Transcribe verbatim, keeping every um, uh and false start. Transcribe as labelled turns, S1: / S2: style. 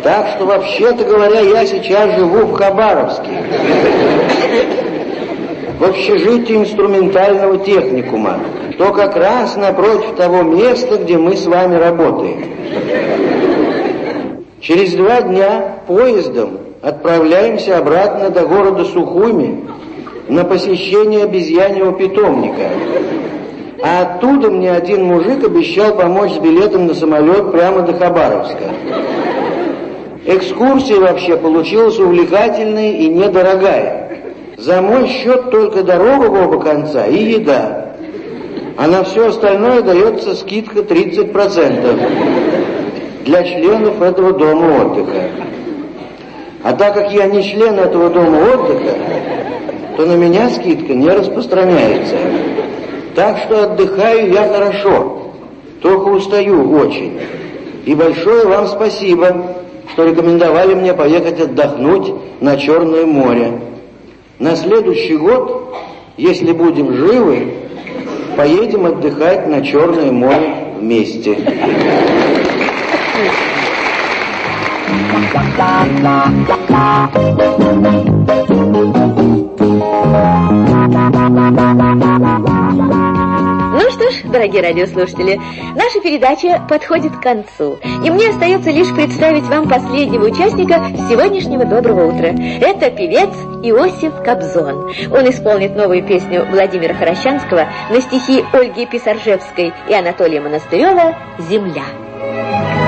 S1: Так что, вообще-то говоря, я сейчас живу в Хабаровске, в общежитии инструментального техникума, что как раз напротив того места, где мы с вами работаем. Через два дня поездом отправляемся обратно до города Сухуми на посещение обезьяньего питомника. А оттуда мне один мужик обещал помочь с билетом на самолет прямо до Хабаровска. Экскурсия вообще получилась увлекательной и недорогая. За мой счет только дорога в оба конца и еда. А на все остальное дается скидка тридцать процентов для членов этого дома отдыха. А так как я не член этого дома отдыха, то на меня скидка не распространяется. Так что отдыхаю я хорошо, только устаю очень. И большое вам спасибо, что рекомендовали мне поехать отдохнуть на Черное море. На следующий год, если будем живы, поедем отдыхать на Черное море вместе.
S2: Ну что ж, дорогие радиослушатели, наша передача подходит к концу, и мне остается лишь представить вам последнего участника сегодняшнего «Доброго утра». Это певец Иосиф Кобзон. Он исполнит новую песню Владимира Хорощанского на стихи Ольги Писаржевской и Анатолия Монастырева «Земля».